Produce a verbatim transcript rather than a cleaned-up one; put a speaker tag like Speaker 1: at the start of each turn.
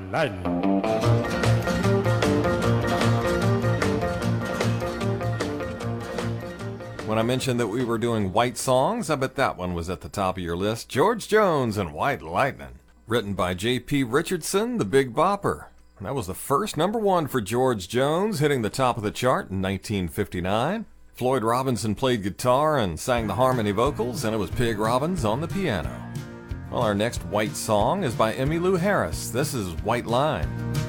Speaker 1: Lightning.
Speaker 2: When I mentioned that we were doing white songs, I bet that one was at the top of your list. George Jones and White Lightning. Written by J P Richardson, the Big Bopper. That was the first number one for George Jones, hitting the top of the chart in nineteen fifty-nine. Floyd Robinson played guitar and sang the harmony vocals, and it was Pig Robbins on the piano. Well, our next white song is by Emmylou Harris. This is White Line.